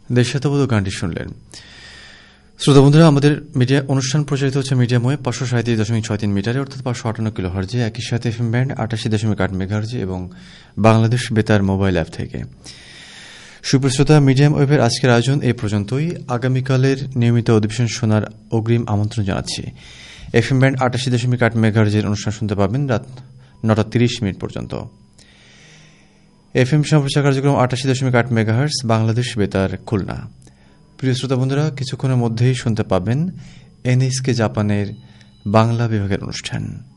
দেশাত্মবোধক গানটি শুনলেন। শ্রোতা বন্ধুরা, আমাদের মিডিয়া অনুষ্ঠান প্রচারিত হচ্ছে মিডিয়াময়ে 537.63 মিটারে অর্থাৎ 558 কিলো হার্জে, একই সাথে এফএম ব্যান্ড 88.8 মেগাহার্জে এবং বাংলাদেশ বেতার মোবাইল অ্যাপ থেকে। সুপ্রশ্রোতা, মিডিয়াম ওয়েভের আজকের আয়োজন এই পর্যন্তই। আগামীকালের নিয়মিত অধিবেশন শোনার অগ্রিম আমন্ত্রণ জানাচ্ছি। এফএম ব্যান্ড 88.8 মেগাহার্জের অনুষ্ঠান শুনতে পাবেন রাত 9:30 পর্যন্ত। এফএম সম্প্রচার কার্যক্রম 88.8 মেগাহার্জ, বাংলাদেশ বেতার, খুলনা। প্রিয় শ্রোতা বন্ধুরা, কিছুক্ষণের মধ্যেই শুনতে পাবেন এনএসকে জাপানের বাংলা বিভাগের অনুষ্ঠান।